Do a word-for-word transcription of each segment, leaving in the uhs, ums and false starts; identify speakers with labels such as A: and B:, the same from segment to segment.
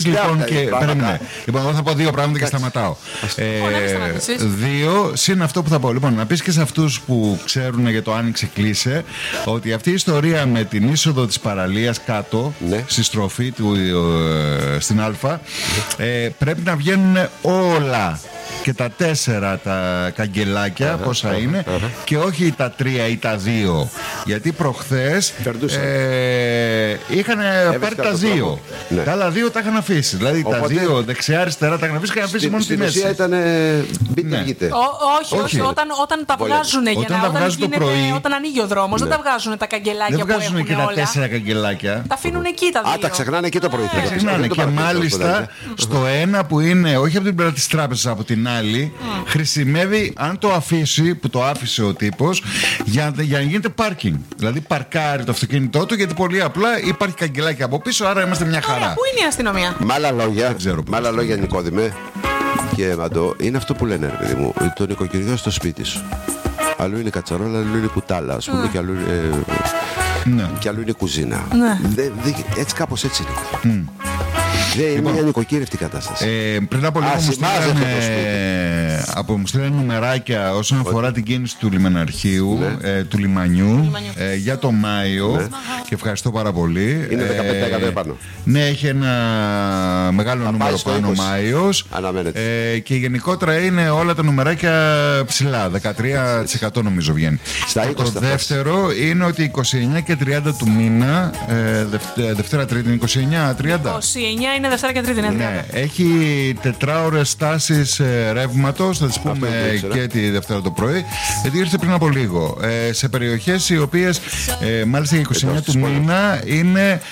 A: Λοιπόν, και, περίμενε. Λοιπόν, εγώ θα πω δύο πράγματα και σταματάω. Ε, δύο, συν αυτό που θα πω. Λοιπόν, να πεις και σε αυτούς που ξέρουν για το άνοιξε κλείσε, ότι αυτή η ιστορία με την είσοδο της παραλίας κάτω, ναι, στη στροφή του, ε, στην Α, ε, πρέπει να βγαίνουν όλα και τα τέσσερα τα καγκελάκια, uh-huh, πόσα uh-huh, είναι, uh-huh, και όχι τα τρία ή τα δύο. Γιατί προχθές ε, είχαν πάρει τα δύο. Ναι. Τα άλλα δύο τα είχαν αφήσει. Δηλαδή οπότε, τα δύο δεξιά-αριστερά τα είχαν αφήσει και είχαν αφήσει μόνο τη μέση.
B: Στην ουσία ήταν μπείτε ναι. βγείτε.
C: Όχι, όχι, όχι. Όταν, όταν τα βγάζουν για
A: όταν
C: να
A: τα βγάζουν το πρωί.
C: Όταν ανοίγει ο δρόμος, ναι, δεν τα βγάζουν τα καγκελάκια που έχουν όλα.
A: Δεν βγάζουν και τα τέσσερα καγκελάκια.
C: Τα αφήνουν εκεί τα δύο.
B: Α, τα ξεχνάνε και το πρωί.
A: Τα ξεχνάνε και μάλιστα στο ένα που είναι όχι από την πλευρά της τράπεζας, από την άλλη, mm. χρησιμεύει, αν το αφήσει, που το άφησε ο τύπος, για, για να γίνεται πάρκινγκ. Δηλαδή παρκάρει το αυτοκίνητό του, γιατί πολύ απλά υπάρχει καγκελάκι από πίσω, άρα είμαστε μια χαρά.
C: Ωραία, πού είναι η αστυνομία?
B: Με άλλα λόγια, με άλλα λόγια, Νικόδημε και Μαντώ, είναι αυτό που λένε, ρε παιδί μου, το νοικοκυριό στο σπίτι σου. Αλλού είναι κατσαρόλα, αλλού είναι κουτάλα, ας πούμε, mm. και αλλού είναι, ναι, και αλλού είναι κουζίνα. Ναι. Δε, δε, έτσι, κάπως έτσι είναι. Mm. Δεν είναι λοιπόν, μια νοικοκύρευτη κατάσταση.
A: Ε, πριν από λίγο μου στείλανε, από, μου στείλανε νουμεράκια όσον αφορά okay. την κίνηση του λιμεναρχείου, ναι, ε, του λιμανιού, ε, για το Μάιο, ναι, και ευχαριστώ πάρα πολύ.
B: Είναι δεκαπέντε τοις εκατό
A: ε,
B: πάνω.
A: Ναι, έχει ένα μεγάλο θα νούμερο πάνω ο Μάιος, ε, και γενικότερα είναι όλα τα νουμεράκια ψηλά, δεκατρία τοις εκατό νομίζω βγαίνει. Το δεύτερο είναι ότι είκοσι εννέα και τριάντα του μήνα, ε, Δευτέρα Τρίτη, είκοσι εννέα τριάντα.
C: είκοσι εννέα είναι Δευτέρα και Τρίτη, είναι
A: ναι, έχει τετράωρες στάσεις ε, ρεύματος, θα τις πούμε και τη Δευτέρα το πρωί, γιατί ήρθε πριν από λίγο. Ε, σε περιοχές οι οποίες, ε, μάλιστα είκοσι εννέα του μήνα, είναι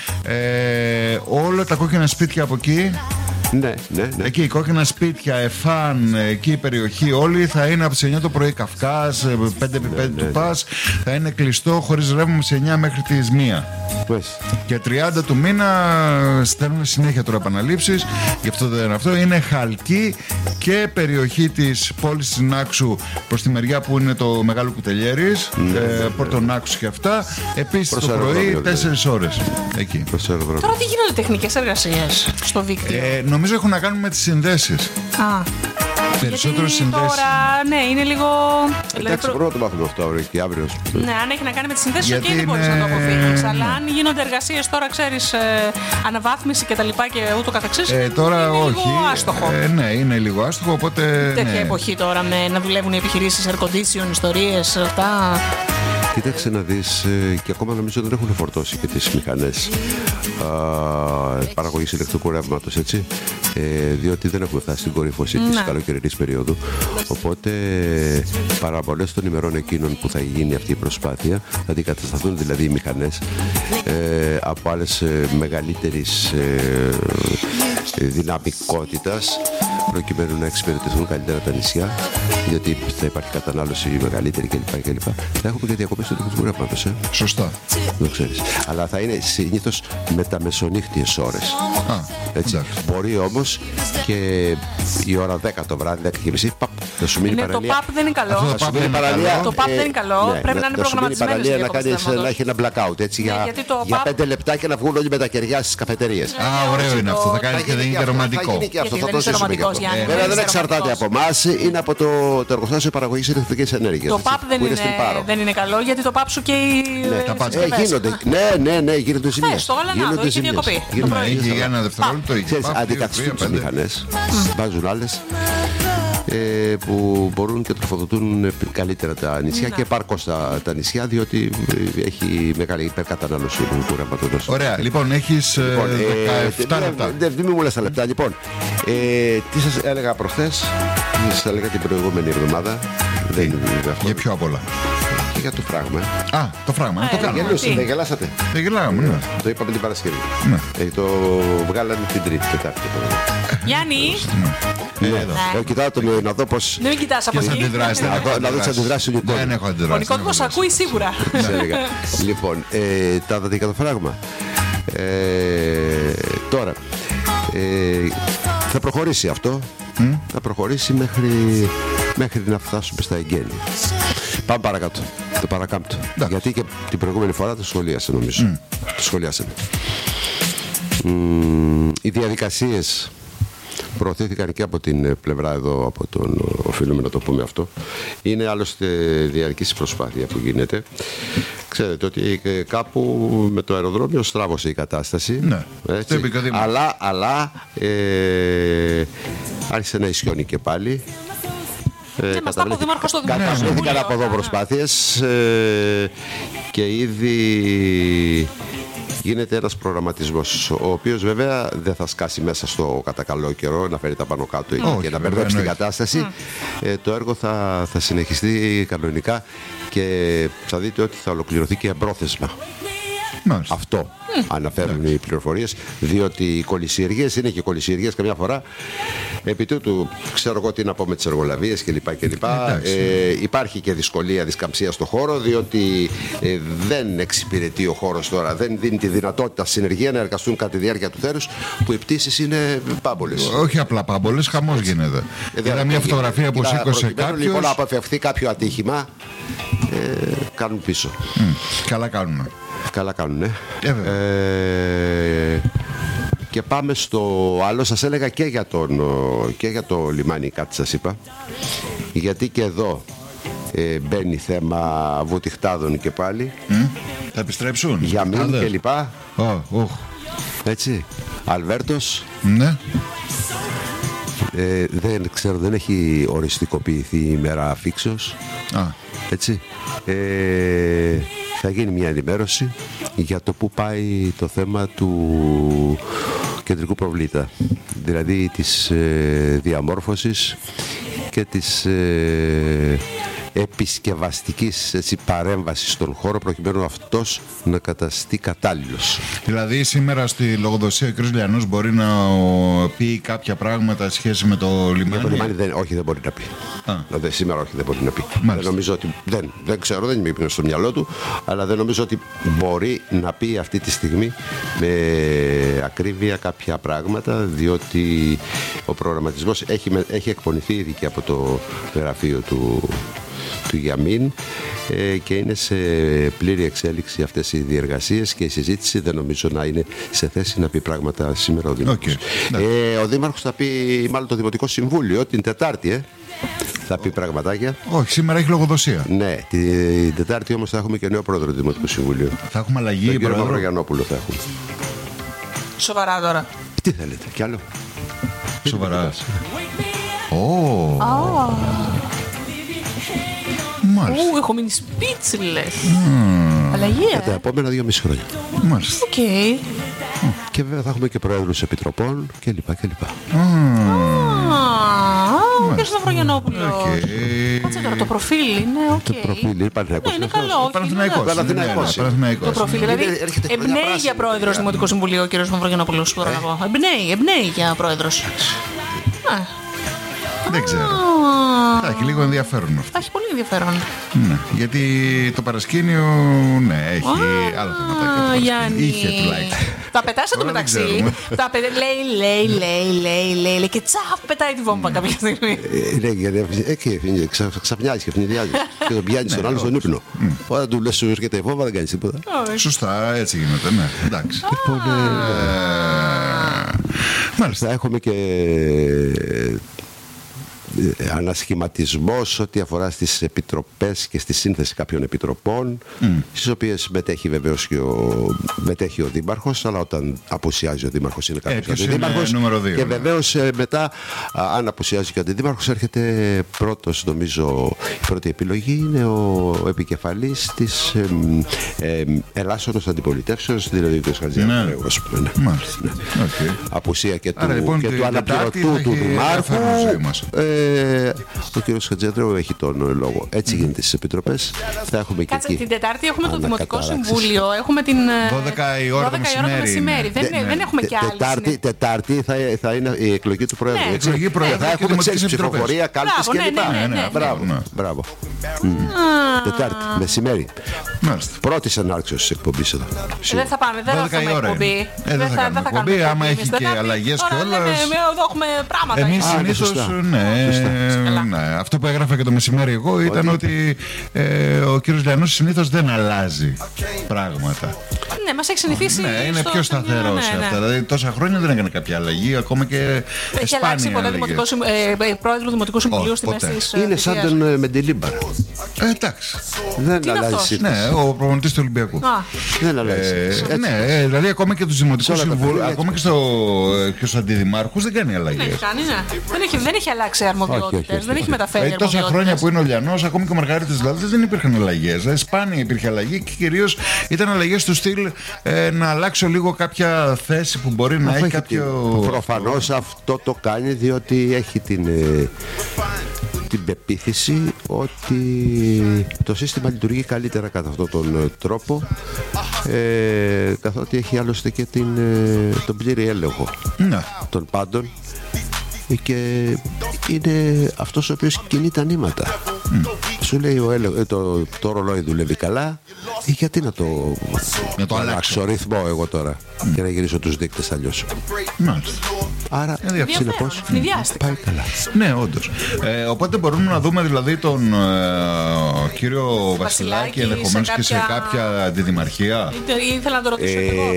A: ε, όλα τα κόκκινα σπίτια από εκεί.
B: Ναι, ναι, ναι.
A: Εκεί, κόκκινα σπίτια, Εφάν, εκεί η περιοχή όλη θα είναι από τις εννιά το πρωί. Καυκάς, πέντε επί πέντε ναι, του ναι, Πας, θα είναι κλειστό χωρίς ρεύμα από τις εννιά μέχρι τις μία. Πες. Και τριάντα του μήνα στέλνουν συνέχεια τώρα επαναλήψεις. Γι' αυτό δεν είναι αυτό. Είναι Χαλκή και περιοχή της πόλης της Νάξου προς τη μεριά που είναι το Μεγάλο Κουτελιέρης, ναι, ε, ναι, Πόρτο Νάξου και αυτά. Επίσης το πρωί τέσσερις ώρες. Εκεί.
C: Τώρα τι γίνονται τεχνικές εργασίες στο δίκτυο?
A: Ε, νομίζω έχουν να κάνουν με τις συνδέσεις.
C: Α.
A: Περισσότερο συνδέσεις.
C: Τώρα, ναι, είναι λίγο.
B: Εντάξει, μπορούμε να το μάθουμε αυτό αύριο και αύριο.
C: Ναι, αν έχει να κάνει με τις συνδέσεις, και δεν μπορείς να το αποφύγεις. Αλλά αν γίνονται εργασίες τώρα, ξέρεις, ε, αναβάθμιση και τα λοιπά και ούτω καθεξής.
A: Ε, τώρα
C: είναι
A: όχι.
C: Λίγο άστοχο.
A: Ε, ναι, είναι λίγο άστοχο. Οπότε.
C: Τέτοια
A: ναι.
C: εποχή τώρα με να δουλεύουν οι επιχειρήσεις, air condition, ιστορίες, αυτά.
B: Κοίταξε να δεις, και ακόμα νομίζω δεν έχουν φορτώσει και τις μηχανές παραγωγής ηλεκτρικού ρεύματος, έτσι, ε, διότι δεν έχουμε φτάσει στην κορύφωση ναι. της καλοκαιρινής περίοδου. Οπότε παραπολές των ημερών εκείνων που θα γίνει αυτή η προσπάθεια θα αντικατασταθούν δηλαδή οι μηχανές ε, από άλλες ε, μεγαλύτερης ε, δυναμικότητας, προκειμένου να εξυπηρετηθούν καλύτερα τα νησιά, διότι θα υπάρχει κατανάλωση μεγαλύτερη κλπ. κλπ. Θα έχουμε και διακοπές του ηλεκτρικού ρεύματος. Ε.
A: Σωστά.
B: Δεν ξέρεις. Αλλά θα είναι συνήθως με τα μεσονύχτιες ώρες.
A: Α,
B: έτσι. Μπορεί όμως και η ώρα δέκα το βράδυ, δέκα και μισή, παπ, θα σου μείνει
C: ναι,
B: παραλία.
C: Το παπ δεν είναι καλό.
B: Αυτό,
C: το, παραλία, το παπ δεν είναι καλό.
B: Ναι,
C: πρέπει
B: ναι,
C: να είναι
B: να
C: προγραμματισμένος.
B: παραλία να, κάνεις, να έχει ένα blackout έτσι, ναι, για, για παπ... πέντε λεπτά και να βγουν όλοι με τα κεριά στις καφετερίες.
A: Α, ωραίο είναι αυτό. Θα κάνει και δεν είναι ρομαντικό.
B: Θα γίνει και αυτό. Θα το ζήσουμε και αυτό. Βέβαια δεν εξαρτάται από εμάς, είναι από το εργοστάσιο παραγωγής ηλεκτρικής ενέργειας.
C: Το παπ δεν είναι καλό, γιατί το παπ σου και
B: γίνονται. Ναι, ναι, ναι, γίνονται ζημίες.
C: Στο Γαλανάδο έχει διακοπή.
A: Έχει για ένα δευτερόλεπτο.
B: Αντικαθιστούν τις μηχανές, βάζουν άλλες ε, που μπορούν και τροφοδοτούν καλύτερα τα νησιά ναι. και επαρκώς τα, τα νησιά, διότι έχει μεγάλη υπερκατανάλωση του ρεύματος.
A: Ωραία, λοιπόν, έχεις λοιπόν, δεκαεπτά
B: ε,
A: λεπτά.
B: Δεν δε, δε, μου λες τα λεπτά. Λοιπόν, ε, τι σας έλεγα προχθές, τι σας έλεγα την προηγούμενη εβδομάδα. Δεν είναι αυτό.
A: Για ποιο απ' όλα?
B: Και για το φράγμα.
A: Α, το φράγμα, το κάνουμε.
B: Δεν γελάσατε?
A: Δεν γελάγαμε, ναι.
B: Το είπαμε την Παρασκευή.
A: Ναι.
B: Ε, το βγάλαμε την Τρίτη, Τετάρτη.
C: Γιάννη!
B: Εγώ κοιτάω τον να δω πώς.
C: Δεν κοιτάς από εκεί.
B: Να δω τις αντιδράσεις του Νικόλου.
A: Δεν έχω αντιδράσεις.
C: Ο Νικόλος ακούει σίγουρα.
B: Λοιπόν, τα είδατε για το φράγμα. Τώρα, θα προχωρήσει αυτό. Θα προχωρήσει μέχρι να φτάσουμε στα εγγένεια. Πάμε παρακάτω. Το παρακάμπτω. Γιατί και την προηγούμενη φορά το σχολίασε, νομίζω. Το σχολιάσαμε. Μ, οι διαδικασίες προωθήθηκαν και από την πλευρά εδώ, από τον οφείλουμε να το πούμε αυτό. Είναι άλλωστε διαρκής προσπάθεια που γίνεται. Ξέρετε ότι κάπου με το αεροδρόμιο στράβωσε η κατάσταση.
A: Ναι,
B: έτσι, αλλά αλλά ε, άρχισε να ισιώνει και πάλι.
C: Και μας τα από δήμαρχο στο Δημοτικό Συμβούλιο.
B: Καταβλήθηκαν από εδώ προσπάθειες ε, και ήδη γίνεται ένας προγραμματισμός, ο οποίος βέβαια δεν θα σκάσει μέσα στο κατά καλό καιρό, να φέρει τα πάνω κάτω mm. και να μπερδέψει την κατάσταση. Mm. Ε, το έργο θα, θα συνεχιστεί κανονικά και θα δείτε ότι θα ολοκληρωθεί και εμπρόθεσμα. Μάλιστα. Αυτό mm. αναφέρουν mm. οι πληροφορίες, διότι οι κολυσιεργίες είναι και κολυσιεργίες καμιά φορά. Επί τούτου, ξέρω εγώ τι να πω με τις εργολαβίες κλπ. κλπ. Ε, υπάρχει και δυσκολία δισκαμψία στο χώρο, διότι ε, δεν εξυπηρετεί ο χώρος τώρα, δεν δίνει τη δυνατότητα συνεργεία να εργαστούν κατά τη διάρκεια του θέρους, που οι πτήσεις είναι πάμπολες.
A: Όχι απλά πάμπολες, χαμός γίνεται. Είδα μια φωτογραφία που σήκωσε κάποιος.
B: Λοιπόν, να αποφευχθεί κάποιο ατύχημα, ε, κάνουν πίσω.
A: Mm. Καλά κάνουν.
B: Καλά κάνουνε. Ε, και πάμε στο άλλο. Σας έλεγα και για, τον, και για το λιμάνι κάτι σας είπα. Γιατί και εδώ ε, μπαίνει θέμα βουτυχτάδων και πάλι.
A: Mm. Θα επιστρέψουν.
B: Για μην και λοιπά.
A: Oh, oh.
B: Έτσι. Αλβέρτος.
A: Ναι.
B: Ε, δεν ξέρω, δεν έχει οριστικοποιηθεί η ημέρα αφήξεως.
A: Ah.
B: Έτσι. Ε, θα γίνει μια ενημέρωση για το που πάει το θέμα του κεντρικού προβλήτα, δηλαδή της ε, διαμόρφωσης και της ε, επισκευαστικής έτσι, παρέμβασης στον χώρο, προκειμένου αυτός να καταστεί κατάλληλος.
A: Δηλαδή σήμερα στη λογοδοσία ο κ. Λιανός μπορεί να πει κάποια πράγματα σχέση με το λιμάνι.
B: Για το λιμάνι δεν, όχι, δεν μπορεί να πει. Δηλαδή, σήμερα όχι, δεν μπορεί να πει. Δεν νομίζω ότι, δεν, δεν ξέρω, δεν είμαι στο μυαλό του, αλλά δεν νομίζω ότι μπορεί να πει αυτή τη στιγμή με ακρίβεια κάποια πράγματα, διότι ο προγραμματισμός έχει, έχει εκπονηθεί ήδη και από το γραφείο του του Γιαμίν ε, και είναι σε πλήρη εξέλιξη αυτές οι διεργασίες και η συζήτηση δεν νομίζω να είναι σε θέση να πει πράγματα σήμερα ο Δήμαρχος. Okay. Ε, ο Δήμαρχος θα πει, μάλλον το Δημοτικό Συμβούλιο την Τετάρτη ε, θα πει πραγματάκια.
A: Όχι, σήμερα έχει λογοδοσία.
B: Ναι, την Τετάρτη όμως θα έχουμε και νέο πρόεδρο του Δημοτικού Συμβουλίου.
A: Θα έχουμε αλλαγή.
B: Τον κύριο Μαυρογιαννόπουλο θα έχουμε.
C: Σοβαρά τώρα.
B: Τι θέλετε, κι άλλο.
A: Σοβαρά. Ω.
C: Ού, έχω μείνει speechless. Mm. Αλλαγή,
B: για τα επόμενα δύο μισή χρόνια.
A: Μάλιστα.
C: Οκ. Okay.
B: Mm. Και βέβαια θα έχουμε και πρόεδρους επιτροπών και λοιπά και λοιπά.
C: Ο κ. Σταυρογιαννόπουλος. Κάτσε τώρα, το προφίλ είναι οκ.
B: Το προφίλ είναι Παναθηναϊκός.
C: Είναι καλό.
A: Παναθηναϊκός.
C: Το προφίλ, δηλαδή εμπνέει για πρόεδρος Δημοτικού Συμβουλίου ο κ. Σταυρογιαννόπουλος. Εμπνέει, εμπνέει για πρόεδρος.
A: Δεν ξέρω. Θα έχει λίγο ενδιαφέρον αυτό.
C: Θα έχει πολύ ενδιαφέρον.
A: Ναι, γιατί το παρασκήνιο, ναι, έχει oh, άλλα θέματα.
C: Γιάννη.
A: Είχε τουλάχιστον.
C: Τα πετάσε το μεταξύ. Τα πε... λέει, λέει, λέει, λέει, λέει, λέει και τσαφ πετάει τη βόμβα κάποια στιγμή.
B: Ναι, γιατί εκεί ξαφνιάζει και φνηδιάζει. Και τον πιάνει στον άλλο στον ύπνο. Όταν του λες σου έρχεται η βόμβα δεν κάνεις τίποτα.
A: Σωστά, έτσι γίνεται, ναι. Εντάξει.
B: Λοιπόν, μάλιστα έχουμε και ανασχηματισμός ό,τι αφορά στις επιτροπές και στη σύνθεση κάποιων επιτροπών, mm. στις οποίες μετέχει βεβαίως και ο, μετέχει ο Δήμαρχος, αλλά όταν απουσιάζει ο Δήμαρχος είναι κάποιος αντιδήμαρχος. Και βεβαίως μετά, α, αν απουσιάζει και ο αντιδήμαρχος, έρχεται πρώτος, νομίζω, η πρώτη επιλογή είναι ο επικεφαλής της ε, ε, Ελλάσσονος Αντιπολιτεύσεως, δηλαδή ο κ. Χατζιανδρέου, ας πούμε. Ναι. Ναι. Okay. Απουσία και του, λοιπόν, του αναπληρωτού του Δημάρχου. Ο κ. Χατζιανδρέου έχει τον λόγο. Έτσι γίνεται στις επιτροπές. Θα έχουμε και εκεί.
C: Την Τετάρτη έχουμε το Δημοτικό Συμβούλιο. Έχουμε την
A: δώδεκα η ώρα το μεσημέρι.
C: Δεν έχουμε κι άλλη.
B: Τετάρτη θα είναι η εκλογή του Προέδρου.
A: Θα
B: έχουμε ξέρεις ψηφοφορία, κάλπες κλπ. Μπράβο. Τετάρτη, μεσημέρι. Πρώτης ανάρξεως της εκπομπής εδώ.
C: Δεν θα πάμε, δεν θα κάνουμε εκπομπή.
A: Δεν θα κάνουμε εκπομπή. Άμα έχει και αλλαγές και όλα.
C: Εδώ έχουμε πράγματα.
A: Εμείς συνήθως, ναι. ναι, αυτό που έγραφα και το μεσημέρι εγώ ήταν ότι, ότι ε, ο κύριος Λιανός συνήθως δεν αλλάζει πράγματα.
C: Ναι, μας έχει συνηθίσει.
A: Ναι, είναι πιο σταθερός ναι, ναι. αυτά. Δηλαδή τόσα χρόνια δεν έκανε κάποια αλλαγή, ακόμα και
C: έχει αλλάξει ποτέ δημοτικό, ε, πρόεδρο Δημοτικού Συμβουλίου στη μέση της.
B: Είναι σαν τον Μεντιλίμπαρ.
A: Ε, εντάξει.
B: Δεν αλλάζει.
A: Ναι, ο προπονητής του Ολυμπιακού.
B: Α. Δεν αλλάζει.
A: Ε, ναι, δηλαδή ακόμα και τους δημοτικούς συμβούλους, ακόμα και, στο, και στους αντιδημάρχους δεν κάνει αλλαγές.
C: Δεν έχει κάνει, ναι. Δεν έχει, δεν έχει αλλάξει αρμοδιότητες, δεν έχει μεταφέρει
A: ε,
C: αρμοδιότητες.
A: Τόσα χρόνια που είναι ο Λιανός, ακόμη και ο Μαργαρίτης δηλαδή δεν υπήρχαν αλλαγές. Ε, σπάνια υπήρχε αλλαγή και κυρίως ήταν αλλαγές του στυλ ε, να αλλάξω λίγο κάποια θέση που μπορεί να έχει κάποιο.
B: Προφανώς αυτό το κάνει διότι έχει την. Ε, την πεποίθηση ότι το σύστημα λειτουργεί καλύτερα κατά αυτόν τον τρόπο ε, καθότι έχει άλλωστε και την, τον πλήρη έλεγχο
A: ναι.
B: των πάντων και είναι αυτός ο οποίος κινεί τα νήματα. Mm. Σου λέει ο έλεγχο, το, το ρολόι δουλεύει καλά, γιατί να το,
A: να το
B: αλλάξω ρυθμό εγώ τώρα mm. και να γυρίσω τους δείκτες αλλιώς.
A: Μάλιστα.
B: Άρα συνεπώς πάει καλά.
A: Ναι, όντως. Ε, οπότε μπορούμε να δούμε δηλαδή τον ε, κύριο Βασιλάκη ενδεχομένως και σε κάποια αντιδημαρχία.
C: Ήθελα να το ρωτήσω ε, εγώ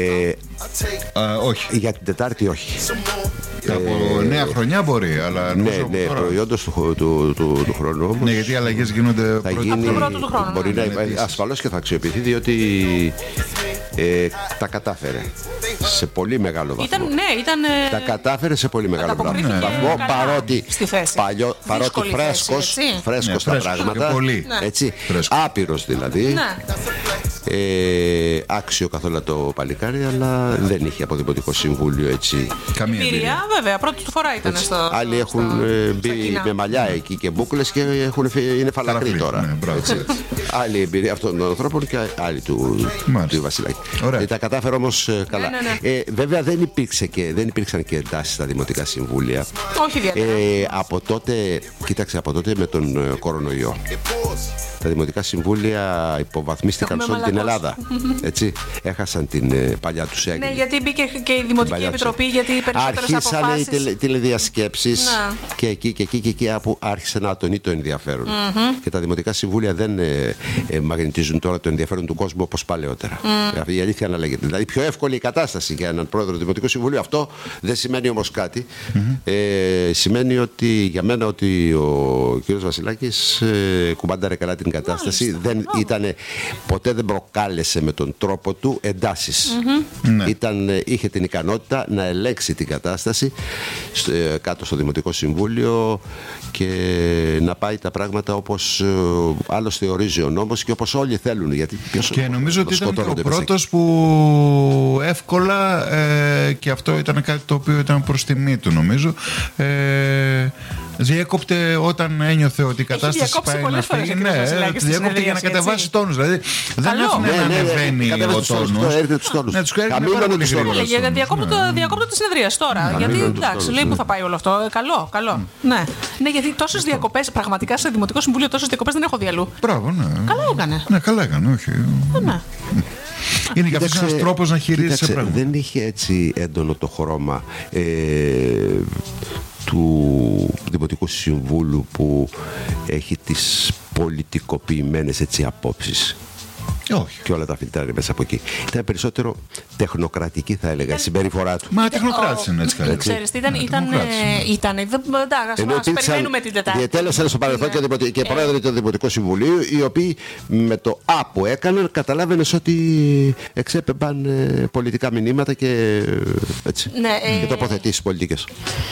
A: ε, όχι.
B: Για την Τετάρτη όχι.
A: Από ε, νέα χρονιά μπορεί, αλλά
B: ναι, ναι, τώρα... προϊόντος του, του, του, του χρόνου όμως.
A: Ναι, γιατί οι αλλαγές γίνονται
B: θα γίνει, από
C: τον πρώτο του χρόνου.
B: Μπορεί ναι, να, ασφαλώς και θα αξιοποιηθεί, διότι ε, τα κατάφερε σε πολύ μεγάλο βαθμό.
C: Ήταν, ναι, ήταν,
B: τα κατάφερε σε πολύ μεγάλο βαθμό. Ναι. βαθμό παρότι παλιό, παρότι φρέσκος,
C: θέση,
B: φρέσκος
A: ναι,
B: τα πράγματα,
A: πολύ.
B: Έτσι, άπειρος δηλαδή.
C: Ναι.
B: Ε, άξιο καθόλου το παλικάρι, αλλά δεν είχε από Δημοτικό Συμβούλιο έτσι
A: καμία εμπειρία.
C: Βέβαια, πρώτη του φορά ήταν
B: έτσι.
C: στο.
B: Άλλοι έχουν στο... μπει με μαλλιά εκεί και μπούκλες και έχουν, είναι φαλακροί τώρα.
A: Ναι,
B: άλλη εμπειρία αυτών των ανθρώπων και άλλη του, του Βασιλάκη. Ε, τα κατάφερε όμως ε, καλά.
C: Ναι, ναι, ναι.
B: Ε, βέβαια δεν, υπήρξε και, δεν υπήρξαν και εντάσεις στα Δημοτικά Συμβούλια.
C: Όχι ιδιαίτερα.
B: Ε, από τότε, κοίταξε, από τότε με τον ε, κορονοϊό. Τα Δημοτικά Συμβούλια υποβαθμίστηκαν σε όλη την Ελλάδα. Έτσι, έχασαν την ε, παλιά τους έγκριση.
C: Ναι, γιατί μπήκε και η Δημοτική Επιτροπή, γιατί οι περισσότερες
B: άρχισαν
C: αποφάσεις...
B: οι τελε, τηλεδιασκέψεις
C: ναι.
B: και εκεί και εκεί και εκεί που άρχισε να τονεί το ενδιαφέρον. Mm-hmm. Και τα Δημοτικά Συμβούλια δεν ε, ε, μαγνητίζουν τώρα το ενδιαφέρον του κόσμου όπως παλαιότερα. Mm. Η αλήθεια να λέγεται. Δηλαδή, πιο εύκολη η κατάσταση για έναν πρόεδρο του Δημοτικού Συμβουλίου. Αυτό δεν σημαίνει όμως κάτι. Mm-hmm. Ε, σημαίνει ότι για μένα ότι ο κ. Βασιλάκης ε, κουμπάνταρε καλά την κατάσταση. Μάλιστα. Δεν ήτανε, ποτέ δεν προκάλεσε με τον τρόπο του εντάσεις. Mm-hmm. Ναι. Ήταν, είχε την ικανότητα να ελέγξει την κατάσταση στο, κάτω στο Δημοτικό Συμβούλιο και να πάει τα πράγματα όπως ε, άλλωστε ορίζει ο νόμος και όπως όλοι θέλουν. Γιατί
A: και νομίζω ότι ήταν ο πρώτος που εύκολα ε, και αυτό ήταν κάτι το οποίο ήταν προς τιμή του νομίζω ε, διέκοπτε όταν ένιωθε ότι η κατάσταση πάει να φύγει. Ναι, διέκοπτε για να κατεβάσει τόνους. Δηλαδή δεν άφηνε να ανεβαίνει ο τόνος.
B: Ναι, τους έρχεται πολύ γρήγορα.
C: Διακόπτω τη συνεδρία τώρα. Γιατί εντάξει, λέει που θα πάει όλο αυτό. Καλό, καλό. Ναι, γιατί τόσες διακοπές, πραγματικά σε Δημοτικό Συμβούλιο τόσες διακοπές δεν έχω δει αλλού.
A: Μπράβο, ναι.
C: Καλά έκανε.
A: Ναι, καλά έκανε, όχι.
C: Ναι.
A: Είναι και αυτός ένας τρόπος να χειρίζεσαι πράγματα.
B: Δεν είχε έτσι έντονο το χρώμα του Δημοτικού Συμβούλου που έχει τις πολιτικοποιημένες έτσι απόψεις.
A: Όχι.
B: Και όλα τα φιλτράρει μέσα από εκεί. Ήταν περισσότερο τεχνοκρατική, θα έλεγα, η συμπεριφορά του.
A: Μα τεχνοκράτησε είναι έτσι καλά.
C: Ξέρεις τι ήταν, ήταν. ήταν ας περιμένουμε την Τετάρτη.
B: Διετέλεσαν στο παρελθόν και πρόεδροι του Δημοτικού Συμβουλίου, οι οποίοι με το Α που έκαναν, καταλάβαινες ότι εξέπεμπαν πολιτικά μηνύματα και έτσι. Και τοποθετήσεις πολιτικές.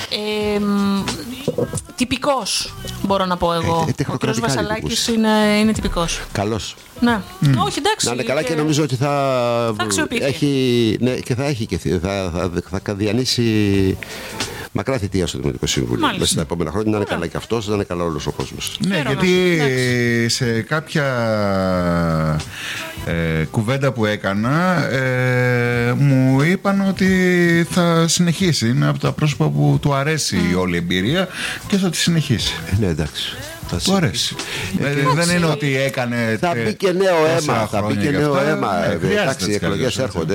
C: Τυπικός, μπορώ να πω εγώ. Ο κ. Βασαλάκης είναι τυπικός.
B: Καλός.
C: Ναι. Όχι, εντάξει.
B: Να είναι καλά και νομίζω ότι θα,
C: θα
B: έχει, ναι, και θα έχει και θα, θα, θα, θα διανύσει μακρά θητεία στο Δημοτικό Συμβούλιο. Μέσα στα επόμενα χρόνια να είναι καλά και αυτός, να είναι καλά όλος ο κόσμος.
A: Ναι, Φέρομαι. γιατί εντάξει. σε κάποια ε, κουβέντα που έκανα ε, μου είπαν ότι θα συνεχίσει. Είναι από τα πρόσωπα που του αρέσει mm. όλη η εμπειρία και θα τη συνεχίσει.
B: Ναι, εντάξει.
A: Του αρέσει. Δηλαδή δεν είναι ότι έκανε.
B: Θα μπει και νέο αίμα. Θα μπει και νέο αίμα. Εντάξει, οι εκλογές έρχονται.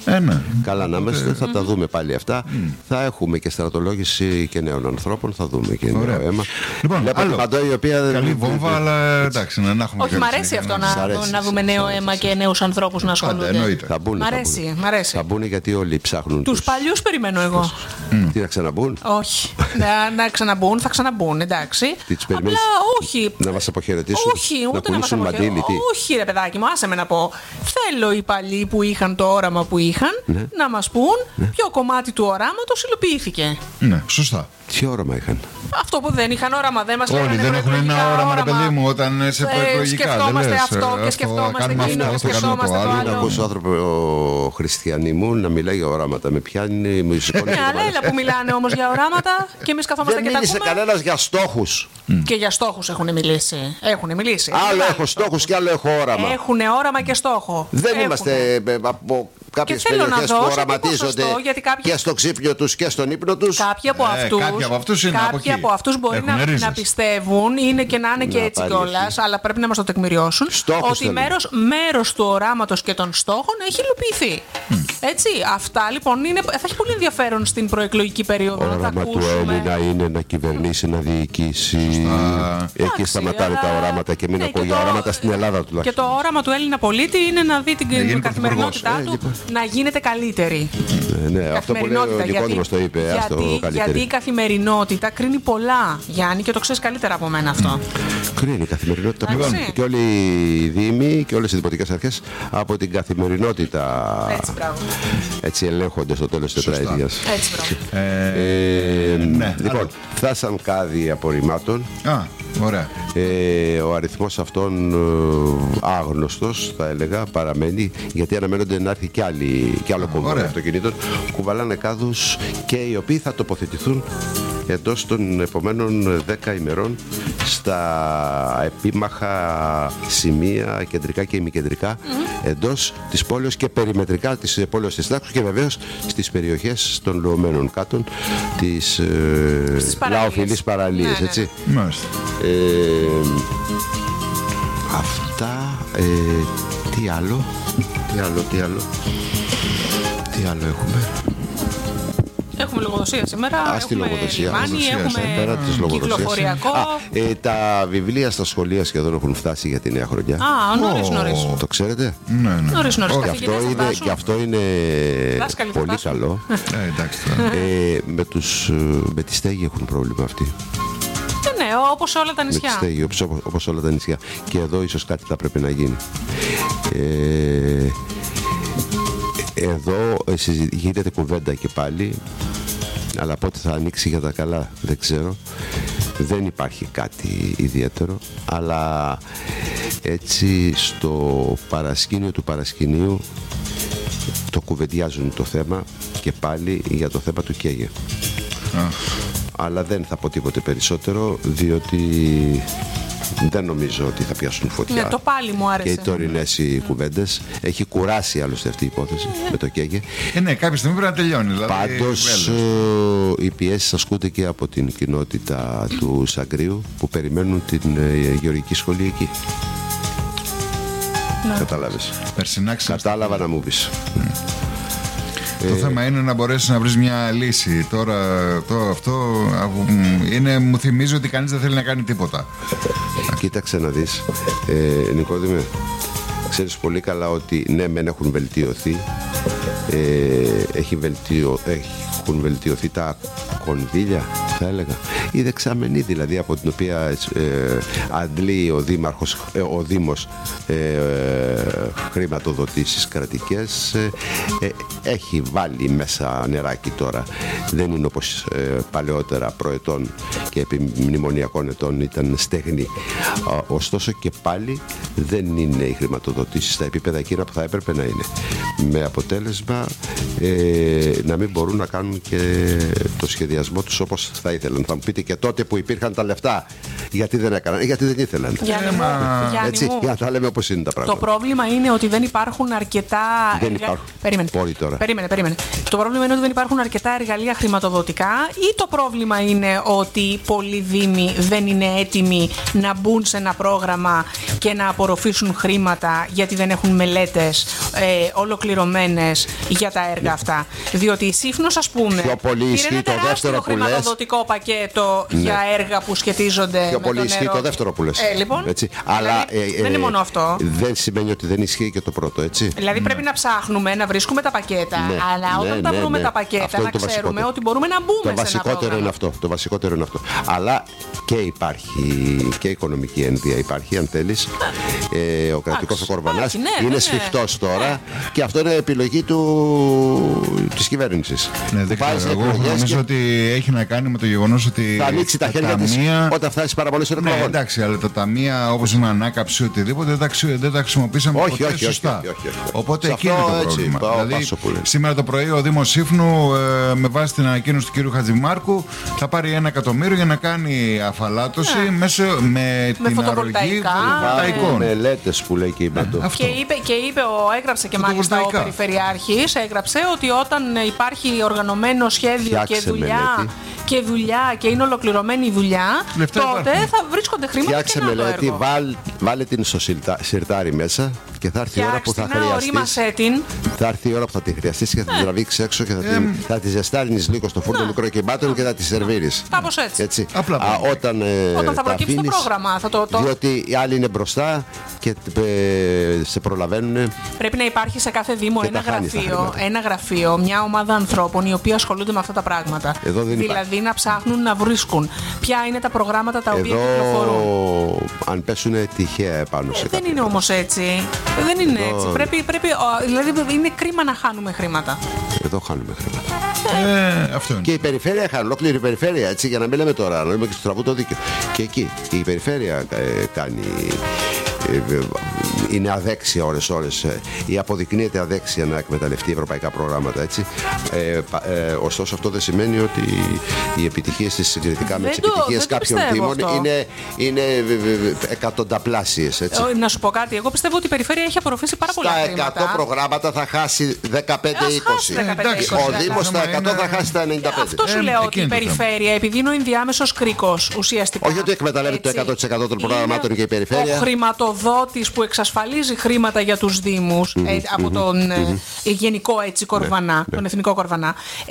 A: Ε, ναι.
B: Καλά να είμαστε, θα τα δούμε πάλι αυτά. Mm. Θα έχουμε και στρατολόγηση και νέων ανθρώπων, θα δούμε και νέο αίμα.
A: Λοιπόν,
B: Βλέπω
A: άλλο.
B: Παντό, η οποία
A: καλή βόμβα, αλλά εντάξει, να έχουμε.
C: Όχι, μ' αρέσει αυτό να, αρέσει, να δούμε νέο αίμα και νέους ανθρώπους να ασχολούνται.
B: Θα μπουν.
C: Μ' αρέσει, μ' αρέσει.
B: Θα μπουν γιατί όλοι ψάχνουν.
C: Τους παλιούς περιμένω εγώ.
B: Mm. Τι να ξαναμπούν?
C: Όχι. να, να ξαναμπούν, θα ξαναμπούν, εντάξει.
B: Τι τους περιμένεις?
C: Όχι.
B: Να μας αποχαιρετήσουν.
C: Όχι, ούτε να μας αποχαιρετήσουν. Όχι, ρε παιδάκι μου, άσε με να πω. Θέλω οι παλιοί που είχαν το όραμα που είχαν ναι. να μας πούν ναι. ποιο κομμάτι του οράματος υλοποιήθηκε.
A: Ναι, σωστά.
B: Τι όραμα είχαν?
C: Αυτό που δεν είχαν όραμα, δεν μας λέγανε.
A: Όλοι δεν έχουν ένα όραμα, ρε παιδί μου, όταν σε προεκλογικά.
C: Σκεφτόμαστε αυτό και σκεφτόμαστε εκείνο και σκεφτόμαστε το άλλο.
B: Να ακούσω άνθρωπο χριστιανή μου να μιλάει για οράματα. Με πιάνει μουσικό.
C: Ναι, αλλά έλα που μιλάνε όμως για οράματα και εμείς καθόμαστε και τα ακούμε.
B: Δεν μίλησε κανένας για στόχους.
C: Και για στόχους έχουν μιλήσει. Έχουν μιλήσει.
B: Άλλο έχω στόχους και άλλο έχω όραμα.
C: Έχουν όραμα και στόχο.
B: Δεν είμαστε από κάποιες περιοχές που οραματίζονται κάποιοι... και στο ξύπνιο τους και στον ύπνο τους.
C: Κάποιοι από αυτούς,
A: ε, κάποιοι από αυτούς, είναι
C: κάποιοι από αυτούς μπορεί να, να πιστεύουν είναι και να είναι και έτσι κιόλας, αλλά πρέπει να μας το τεκμηριώσουν
B: στόχους
C: ότι μέρος, μέρος του οράματος και των στόχων έχει υλοποιηθεί. Mm. Έτσι, αυτά λοιπόν είναι, θα έχει πολύ ενδιαφέρον στην προεκλογική περίοδο.
B: Όραμα του Έλληνα είναι να κυβερνήσει, να διοικήσει. Σωστά. Εκεί Άξι, σταματάνε αλλά... τα οράματα και μην ναι, ακούω για οράματα στην Ελλάδα τουλάχιστον.
C: Και το όραμα του Έλληνα πολίτη είναι να δει την καθημερινότητά του να γίνεται καλύτερη.
B: Ναι, ναι, αυτό που λέει ο Νικόδημος το είπε.
C: Γιατί, γιατί η καθημερινότητα κρίνει πολλά, Γιάννη, και το ξέρεις καλύτερα από μένα αυτό.
B: Κρίνει η καθημερινότητα. Λοιπόν, και όλοι οι δήμοι και όλες οι δημοτικές αρχές από την καθημερινότητα
C: έτσι,
B: έτσι ελέγχονται στο τέλος της τετραετίας.
C: Έτσι, μπράβο.
B: Ε, ε, ναι, λοιπόν, φτάσαν κάδοι απορριμμάτων.
A: Α, ωραία.
B: Ε, ο αριθμός αυτών ε, άγνωστος, θα έλεγα, παραμένει, γιατί αναμένονται να έρθει κι, άλλη, κι άλλο κομμάτι αυτοκινήτων. Κουβαλάνε κάδους και οι οποίοι θα τοποθετηθούν εντός των επομένων δέκα ημερών στα επίμαχα σημεία, κεντρικά και ημικεντρικά, mm-hmm. εντός της πόλεως και περιμετρικά της πόλεως της Τάξου και βεβαίως στις περιοχές των λουωμένων κάτων της ε, λαοφιλής παραλίας, ναι, έτσι.
A: Ναι.
B: Ε, αυτά, ε, τι άλλο, τι άλλο, τι άλλο, τι άλλο έχουμε.
C: Έχουμε λογοδοσία σήμερα,
B: Α, έχουμε
C: λιμάνι, έχουμε
B: πέρα της
C: κυκλοφοριακό.
B: Α, ε, τα βιβλία στα σχολεία σχεδόν έχουν φτάσει για τη νέα χρονιά.
C: Α, νωρίς, νωρίς.
B: Το ξέρετε?
A: Ναι, ναι.
C: Νωρίς, νωρίς.
B: Και αυτό είναι, και αυτό είναι πολύ καλό.
A: ε, εντάξει,
B: ε, με, τους, με τη στέγη έχουν πρόβλημα αυτοί.
C: Ναι, όπως όλα τα νησιά.
B: Με τη στέγη, όπως, όπως όλα τα νησιά. Και εδώ ίσως κάτι θα πρέπει να γίνει. Ε, Εδώ γίνεται κουβέντα και πάλι, αλλά πότε θα ανοίξει για τα καλά δεν ξέρω. Δεν υπάρχει κάτι ιδιαίτερο, αλλά έτσι στο παρασκήνιο του παρασκηνίου το κουβεντιάζουν το θέμα και πάλι για το θέμα του Κέγε. Ah. Αλλά δεν θα πω τίποτε περισσότερο, διότι δεν νομίζω ότι θα πιάσουν φωτιά.
C: Ναι, το πάλι μου άρεσε.
B: Και οι τωρινές οι κουβέντες. Έχει κουράσει άλλωστε αυτή η υπόθεση mm. με το Κέγε.
A: Ε, ναι, κάποια στιγμή πρέπει να τελειώνει. Δηλαδή,
B: πάντως, ε, οι πιέσεις ασκούνται και από την κοινότητα του Σαγκρίου που περιμένουν την ε, γεωργική σχολή εκεί. Ναι. Κατάλαβες.
A: Περσινάξεις.
B: Κατάλαβα να μου πεις. Mm.
A: Το ε, θέμα είναι να μπορέσεις να βρεις μια λύση. Τώρα το, αυτό είναι, μου θυμίζει ότι κανείς δεν θέλει να κάνει τίποτα.
B: Κοίταξε να δεις, ε, Νικόδημε, ξέρεις πολύ καλά ότι ναι μεν έχουν βελτιωθεί, ε, έχει βελτιω, έχουν βελτιωθεί τα κονδύλια, θα έλεγα, η δεξαμενή δηλαδή από την οποία ε, αντλεί ο Δήμαρχος, ε, ο Δήμος ε, ε, χρηματοδοτήσεις κρατικές, ε, ε, έχει βάλει μέσα νεράκι τώρα. Δεν είναι όπως ε, παλαιότερα προετών και επί μνημονιακών ετών ήταν στεγνή. Ωστόσο και πάλι δεν είναι οι χρηματοδοτήσεις στα επίπεδα εκείνα που θα έπρεπε να είναι, με αποτέλεσμα ε, να μην μπορούν να κάνουν και το σχεδιασμό τους όπως θα ήθελαν. Θα μου πείτε σπίτι και τότε που υπήρχαν τα λεφτά, γιατί δεν έκαναν? Γιατί δεν ήθελαν.
C: Γιάννη μου, Γιάννη
B: Έτσι,
C: μου.
B: για να τα λέμε όπως είναι τα πράγματα.
C: Το πρόβλημα είναι ότι δεν υπάρχουν αρκετά.
B: Δεν υπάρχουν.
C: Περίμενε.
B: Τώρα.
C: Περίμενε, περίμενε. Το πρόβλημα είναι ότι δεν υπάρχουν αρκετά εργαλεία χρηματοδοτικά, ή το πρόβλημα είναι ότι πολλοί δήμοι δεν είναι έτοιμοι να μπουν σε ένα πρόγραμμα και να απορροφήσουν χρήματα γιατί δεν έχουν μελέτες ε, ολοκληρωμένες για τα έργα αυτά. Διότι η Σύφνος, ας πούμε,
B: πιο πολύ ισχύει το δεύτερο που λες.
C: χρηματοδοτικό πακέτο ναι. για έργα που σχετίζονται
B: πιο
C: με
B: πολύ
C: το
B: ισχύει
C: νερό.
B: Το δεύτερο που λες.
C: Ε, λοιπόν,
B: έτσι.
C: Δηλαδή,
B: αλλά ε, ε,
C: δεν είναι μόνο αυτό.
B: Δεν σημαίνει ότι δεν ισχύει και το πρώτο, έτσι.
C: Δηλαδή πρέπει να ψάχνουμε, να βρίσκουμε τα πακέτα.
B: Ναι,
C: αλλά
B: ναι,
C: όταν
B: ναι,
C: τα βρούμε
B: ναι.
C: τα πακέτα,
B: αυτό
C: να ξέρουμε
B: βασικότερο.
C: ότι μπορούμε να μπούμε
B: το
C: σε ένα
B: βασικότερο
C: πρόγραμμα.
B: είναι αυτό. Το βασικότερο είναι αυτό. Αλλά και υπάρχει και οικονομική ένδυα υπάρχει, αν θέλεις. Ε, ο κρατικός ο Κορβανάς
C: ναι,
B: είναι
C: ναι, ναι.
B: σφιχτός τώρα ναι. και αυτό είναι επιλογή του... της κυβέρνησης.
A: Ναι, δεν ξέρω. Εγώ νομίζω και... ότι έχει να κάνει με το γεγονός ότι.
B: Θα ανοίξει τα χέρια της
A: ταμεία...
B: όταν φτάσει παραπολές εκλογών.
A: Ναι, εντάξει, αλλά τα ταμεία όπως είναι ανάκαψη οτιδήποτε δεν τα, δεν τα χρησιμοποίησαμε
B: όχι,
A: ποτέ
B: όχι,
A: σωστά.
B: Όχι, όχι, όχι, όχι.
A: Οπότε εκεί είναι το πρόβλημα.
B: Πάω,
A: δηλαδή, σήμερα το πρωί ο Δήμος Σύφνου ε, με βάση την ανακοίνωση του κ. Χατζημάρκου θα πάρει ένα εκατομμύριο για να κάνει αφαλάτωση yeah. μέσα με, με την αρρωγή φωτοβολταϊκών.
B: Μελέτες που λέει και η Μπαντό.
C: Και είπε, και είπε ο, έγραψε και μάλιστα ο Περιφερειάρχης, έγραψε ότι όταν υπάρχει οργανωμένο σχέδιο
B: Φτιάξε
C: και δουλειά,
B: μελέτη.
C: και δουλειά και είναι ολοκληρωμένη η δουλειά,
A: λεφτά
C: τότε
A: υπάρχουν.
C: θα βρίσκονται χρήματα.
B: Φτιάξε
C: και να
B: μελέτη,
C: το έργο.
B: βάλ, βάλε την στο σιρτάρι μέσα και θα έρθει η ώρα που θα χρειαστείς.
C: Την.
B: Θα έρθει η ώρα που θα τη χρειαστείς και θα την τραβήξεις έξω και θα, την, θα τη ζεστάνεις λίγο στο φούρνο μικρό κυμπάτων και θα τη σερβίρεις.
C: Κάπως έτσι.
B: έτσι.
A: Απλά,
B: Α, όταν, ε,
C: όταν θα προκύψει το πρόγραμμα. Θα το, το...
B: Διότι οι άλλοι είναι μπροστά και ε, σε προλαβαίνουν.
C: Πρέπει να υπάρχει σε κάθε Δήμο ένα γραφείο, ένα γραφείο, μια ομάδα ανθρώπων οι οποίοι ασχολούνται με αυτά τα πράγματα.
B: Εδώ δεν
C: δηλαδή
B: υπάρχει.
C: να ψάχνουν να βρίσκουν ποια είναι τα προγράμματα τα οποία
B: Εδώ,
C: κυκλοφορούν.
B: Αν πέσουν τυχαία επάνω σε
C: ε,
B: κάτι.
C: Δεν είναι όμως έτσι. Δεν είναι
B: Εδώ...
C: έτσι. Πρέπει, πρέπει, δηλαδή είναι κρίμα να χάνουμε χρήματα.
B: Εδώ χάνουμε χρήματα.
A: Ε, αυτό είναι.
B: Και η περιφέρεια χάνει, ολόκληρη η περιφέρεια, έτσι, για να μην λέμε τώρα, να λέμε και στο τραβού το δίκαιο. Και εκεί η περιφέρεια ε, κάνει. Ε, είναι αδέξια ώρες ώρες ή αποδεικνύεται αδέξια να εκμεταλλευτεί ευρωπαϊκά προγράμματα, έτσι. Ε, ε, ωστόσο αυτό δεν σημαίνει ότι οι επιτυχίες της συγκριτικά με τις επιτυχίες κάποιων δήμων είναι, είναι εκατονταπλάσιες, έτσι.
C: Να σου πω κάτι, εγώ πιστεύω ότι η περιφέρεια έχει απορροφήσει πάρα πολλά χρήματα.
B: Στα εκατό προγράμματα θα χάσει δεκαπέντε είκοσι. Ο Δήμος στα εκατό θα χάσει τα ενενήντα πέντε.
C: Αυτό σου λέω ότι η περιφέρεια, επειδή είναι ο ενδιάμεσος κρίκος ουσιαστικά.
B: Όχι ότι εκμεταλλεύεται το εκατό τοις εκατό των προγραμμάτων και η περιφέρεια.
C: Ο χρηματοδότης που εξασφαλίζει χρήματα για τους Δήμους mm-hmm, ε, από τον mm-hmm. ε, γενικό έτσι Κορβανά, ναι, τον ναι. εθνικό Κορβανά. Ε,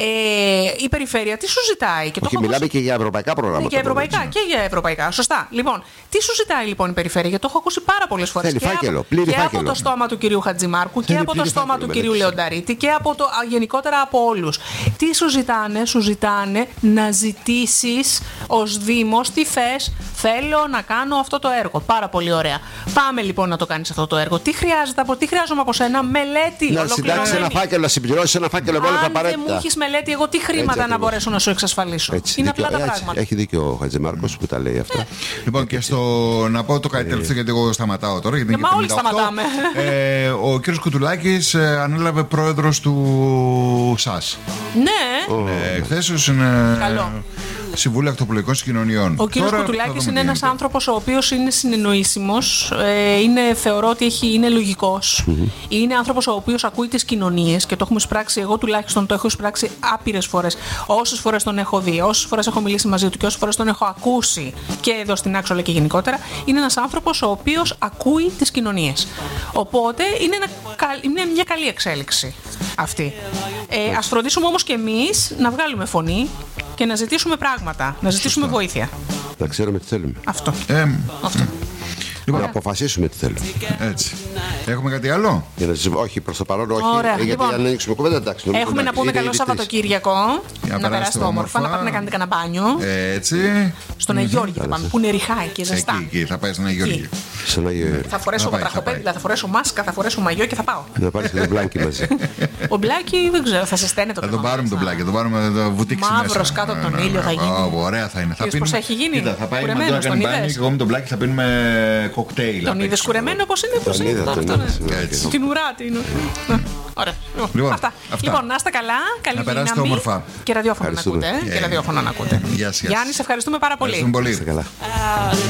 C: η περιφέρεια τι σου ζητάει? Και
B: Όχι,
C: το
B: μιλάμε
C: ακούσει...
B: και για ευρωπαϊκά προγράμματα.
C: Και για ευρωπαϊκά, και για ευρωπαϊκά. Σωστά. Λοιπόν, τι σου ζητάει λοιπόν η περιφέρεια? Γιατί το έχω ακούσει πάρα πολλές φορές.
B: Θέλει
C: και
B: φάκελο,
C: από,
B: πλήρη
C: και
B: φάκελο.
C: από το στόμα του κυρίου Χατζημάρκου και από το στόμα
B: φάκελο,
C: του κυρίου Λεονταρίτη και από το, γενικότερα από όλους. Τι σου ζητάνε? Σου ζητάνε να ζητήσεις ως Δήμος τι θες. Θέλω να κάνω αυτό το έργο. Πάρα πολύ ωραία. Πάμε λοιπόν να το κάνεις αυτό το έργο. Τι χρειάζεται από τι χρειάζομαι από σένα? Μελέτη.
B: Να συντάξει ένα φάκελο, να συμπληρώσει ένα φάκελο με όλα τα απαραίτητα.
C: Αν δεν μου έχεις μελέτη, εγώ τι χρήματα έτσι, να μπορέσω να σου εξασφαλίσω?
B: Έτσι,
C: είναι
B: δίκιο,
C: απλά τα
B: έτσι,
C: πράγματα.
B: Έχει δίκιο ο Χατζημάρκος που τα λέει αυτά. Ε.
A: Λοιπόν, και στο να πω το κάτι τελευταίο, γιατί εγώ σταματάω τώρα. Γιατί
C: ε, μα όλοι σταματάμε.
A: Ε, ο κύριος Κουτουλάκης ε, ανέλαβε πρόεδρος του ΣΑΣ.
C: Ναι.
A: Ε, χθες είναι.
C: Καλό.
A: Συμβούλιο Ακτοπλοϊκών Συγκοινωνιών.
C: Ο κύριος Κουτουλάκης είναι ένας άνθρωπος ο οποίος είναι συνεννοήσιμος, ε, είναι, θεωρώ ότι έχει, είναι λογικός, mm-hmm. είναι άνθρωπος ο οποίος ακούει τις κοινωνίες και το έχουμε σπράξει, εγώ τουλάχιστον το έχω σπράξει άπειρες φορές. Όσες φορές τον έχω δει, όσες φορές έχω μιλήσει μαζί του και όσες φορές τον έχω ακούσει και εδώ στην Άξο αλλά και γενικότερα, είναι ένας άνθρωπος ο οποίος ακούει τις κοινωνίες. Οπότε είναι, ένα, είναι μια καλή εξέλιξη αυτή. Ε, ας φροντίσουμε όμως και εμείς να βγάλουμε φωνή και να ζητήσουμε πράγματα, να ζητήσουμε Σωστά. βοήθεια.
B: Να ξέρουμε τι θέλουμε.
C: Αυτό.
A: Ε,
C: Αυτό.
B: Λοιπόν, να αποφασίσουμε τι θέλουμε.
A: Έτσι. Έχουμε κάτι άλλο?
B: Για να σας... Όχι, προς το παρόν όχι.
C: Ωραία.
B: Γιατί
C: λοιπόν,
B: αν ανοίξουμε κουβέντα, εντάξει.
C: Έχουμε να πούμε καλό Σαββατοκύριακο. Να, να περάσετε όμορφα, να πάτε να κάνετε κανένα μπάνιο.
A: Έτσι.
C: Στον Αγιώργη θα πάμε, που είναι ριχάει και ζεστά.
A: Εκεί, εκεί θα πάει στον Αγιώργη.
C: Θα φορέσω τραχοπέδιλα, θα φορέσω μάσκα, θα φορέσω μαγιό και θα πάω.
B: Να πάρεις και τον Μπλάκι μαζί.
C: Ο Μπλάκι δεν ξέρω, θα σε στένε το
A: Θα τον πάρουμε τον Μπλάκι, θα τον πάρουμε το βουτήξι μέσα.
C: Μαύρος κάτω από τον ήλιο θα γίνει.
A: Ωραία θα είναι.
C: Θα πάει
A: μαζί να κάνει μπάνιο και εγώ με τον Μπλάκι θα πίνουμε κοκτέιλ.
C: Τον είδες κουρεμένο όπως είναι, πώς είναι. Την ουρά την. Ωραία. Λοιπόν, αυτά. αυτά. Λοιπόν, να είστε καλά. Καλή
A: δύναμη.
C: Να
A: όμορφα.
C: Και ραδιόφωνο να ακούτε. Και ραδιόφωνο να ακούτε.
A: Γεια σας.
C: Γιάννη, σε ευχαριστούμε πάρα πολύ.
A: Ευχαριστούμε πολύ.